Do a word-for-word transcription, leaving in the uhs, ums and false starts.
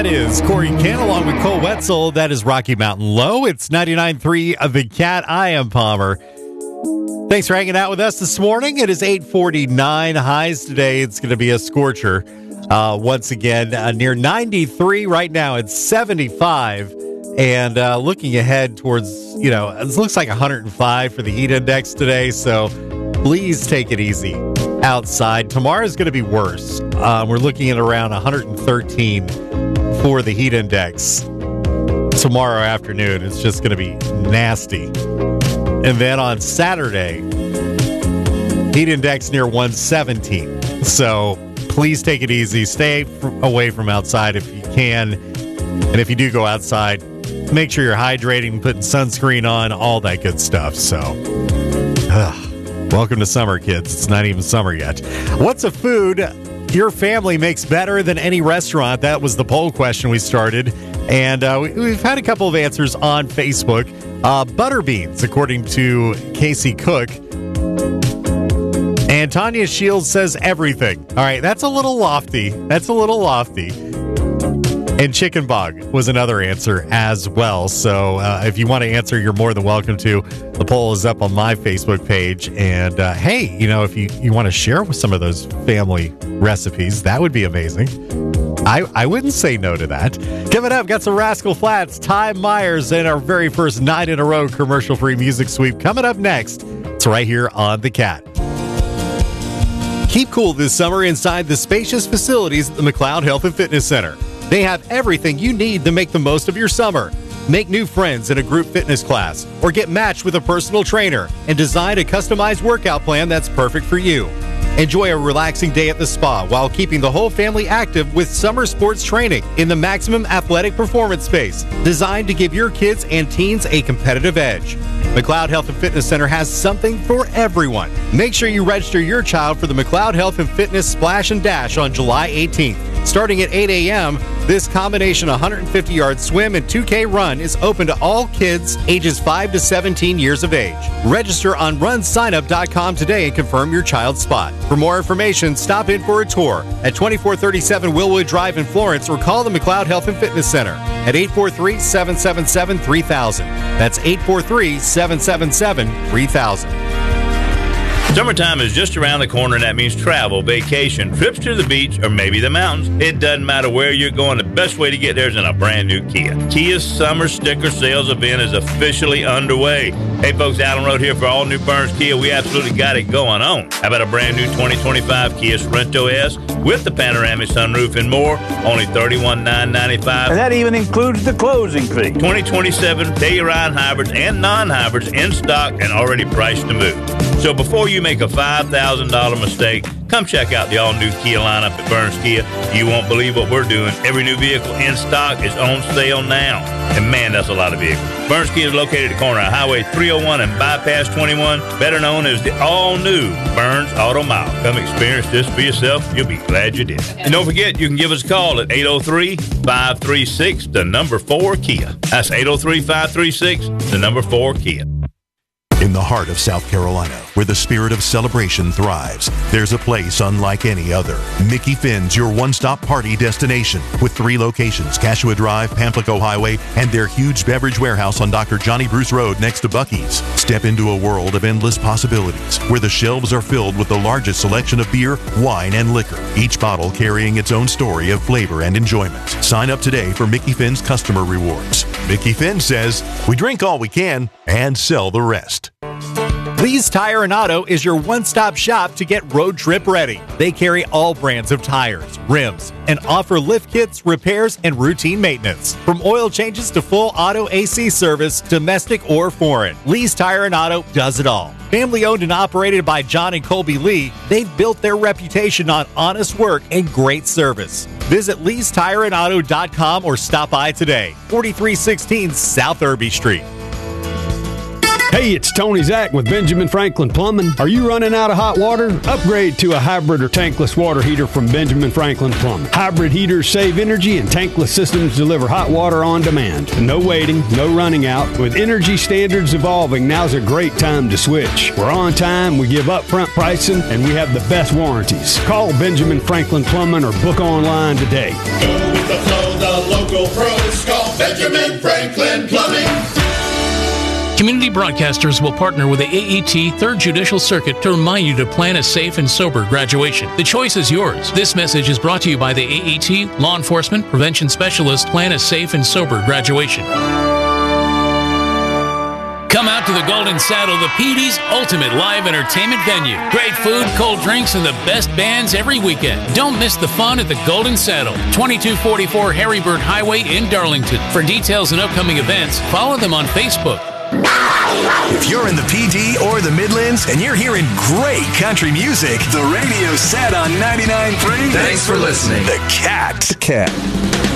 That is Corey Kent along with Cole Wetzel. That is Rocky Mountain Low. It's ninety-nine point three of The Cat. I am Palmer. Thanks for hanging out with us this morning. It is eight forty-nine. Highs today. It's going to be a scorcher. Uh, once again, uh, near ninety-three right now. It's seventy-five. And uh, looking ahead towards, you know, it looks like one hundred five for the heat index today. So please take it easy outside. Tomorrow's going to be worse. Uh, we're looking at around one hundred thirteen for the heat index tomorrow afternoon. It's just going to be nasty. And then on Saturday, heat index near one seventeen. So please take it easy. Stay f- away from outside if you can. And if you do go outside, make sure you're hydrating, putting sunscreen on, all that good stuff. So, ugh. Welcome to summer, kids. It's not even summer yet. What's a food your family makes better than any restaurant? That was the poll question we started. And uh, we, we've had a couple of answers on Facebook. Uh, butter beans, according to Casey Cook. And Tanya Shields says everything. All right, that's a little lofty. That's a little lofty. And chicken bog was another answer as well. So uh, if you want to answer, you're more than welcome to. The poll is up on my Facebook page. And uh, hey, you know, if you, you want to share with some of those family recipes, that would be amazing. I, I wouldn't say no to that. Coming up, got some Rascal Flatts, Ty Myers, and our very first night in a row commercial-free music sweep coming up next. It's right here on The Cat. Keep cool this summer inside the spacious facilities at the McLeod Health and Fitness Center. They have everything you need to make the most of your summer. Make new friends in a group fitness class or get matched with a personal trainer and design a customized workout plan that's perfect for you. Enjoy a relaxing day at the spa while keeping the whole family active with summer sports training in the Maximum Athletic Performance Space, designed to give your kids and teens a competitive edge. McLeod Health and Fitness Center has something for everyone. Make sure you register your child for the McLeod Health and Fitness Splash and Dash on July eighteenth. Starting at eight a.m., this combination one hundred fifty yard swim and two K run is open to all kids ages five to seventeen years of age. Register on run sign up dot com today and confirm your child's spot. For more information, stop in for a tour at twenty-four thirty-seven Willwood Drive in Florence or call the McLeod Health and Fitness Center at eight four three, seven seven seven, three thousand. That's eight four three, seven seven seven, three thousand. Summertime is just around the corner, and that means travel, vacation, trips to the beach, or maybe the mountains. It doesn't matter where you're going. The best way to get there is in a brand new Kia. Kia's summer sticker sales event is officially underway. Hey, folks, Allen Road here for all new Burns Kia. We absolutely got it going on. How about a brand new twenty twenty-five Kia Sorento S with the panoramic sunroof and more? Only thirty-one thousand nine hundred ninety-five dollars. And that even includes the closing fee. twenty twenty-seven Telluride hybrids and non-hybrids in stock and already priced to move. So before you make a five thousand dollars mistake, come check out the all-new Kia lineup at Burns Kia. You won't believe what we're doing. Every new vehicle in stock is on sale now. And man, that's a lot of vehicles. Burns Kia is located at the corner of Highway three oh one and Bypass twenty-one, better known as the all-new Burns Auto Mile. Come experience this for yourself. You'll be glad you did. And don't forget, you can give us a call at eight oh three, five three six, the number four Kia. That's eight oh three, five three six, the number four Kia. In the heart of South Carolina, where the spirit of celebration thrives, there's a place unlike any other. Mickey Finn's your one-stop party destination with three locations, Cashua Drive, Pamplico Highway, and their huge beverage warehouse on Doctor Johnny Bruce Road next to Buc-ee's. Step into a world of endless possibilities where the shelves are filled with the largest selection of beer, wine, and liquor, each bottle carrying its own story of flavor and enjoyment. Sign up today for Mickey Finn's customer rewards. Mickey Finn says, we drink all we can and sell the rest. Lee's Tire and Auto is your one-stop shop to get road trip ready. They carry all brands of tires, rims, and offer lift kits, repairs, and routine maintenance. From oil changes to full auto A C service, domestic or foreign, Lee's Tire and Auto does it all. Family owned and operated by John and Colby Lee, they've built their reputation on honest work and great service. Visit lees tire and auto dot com or stop by today. forty-three sixteen South Irby Street. Hey, it's Tony Zach with Benjamin Franklin Plumbing. Are you running out of hot water? Upgrade to a hybrid or tankless water heater from Benjamin Franklin Plumbing. Hybrid heaters save energy and tankless systems deliver hot water on demand. No waiting, no running out. With energy standards evolving, now's a great time to switch. We're on time, we give upfront pricing, and we have the best warranties. Call Benjamin Franklin Plumbing or book online today. Go with the flow, the local pros. Call Benjamin Franklin Plumbing. Community broadcasters will partner with the A E T Third Judicial Circuit to remind you to plan a safe and sober graduation. The choice is yours. This message is brought to you by the A E T Law Enforcement Prevention Specialist. Plan a safe and sober graduation. Come out to the Golden Saddle, the P D's ultimate live entertainment venue. Great food, cold drinks, and the best bands every weekend. Don't miss the fun at the Golden Saddle, twenty-two forty-four Harrybird Highway in Darlington. For details and upcoming events, follow them on Facebook. If you're in the P D or the Midlands and you're hearing great country music, the radio's set on ninety-nine point three. Thanks for listening. The Cat. The Cat.